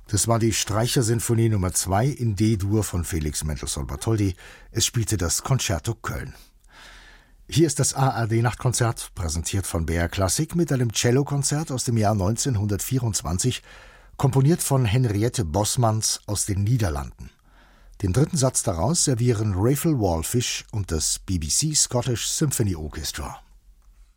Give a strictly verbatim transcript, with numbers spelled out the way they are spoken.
Das war die Streichersinfonie Nummer zwei in D-Dur von Felix Mendelssohn Bartholdy. Es spielte das Concerto Köln. Hier ist das A R D-Nachtkonzert, präsentiert von B R Klassik mit einem Cellokonzert aus dem Jahr neunzehnhundertvierundzwanzig, komponiert von Henriette Bosmans aus den Niederlanden. Den dritten Satz daraus servieren Raphael Wallfisch und das B B C Scottish Symphony Orchestra.